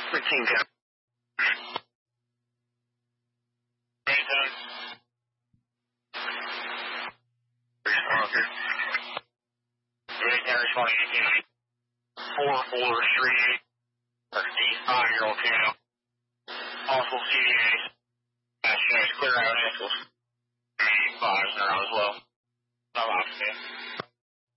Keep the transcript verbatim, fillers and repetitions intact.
fifteen ten. Anytime. Okay. Anytime responding eighteen. four four three eight. That's D five year old channel. Possible C D As. That's clear out axles. eighty-five are out as well. No option.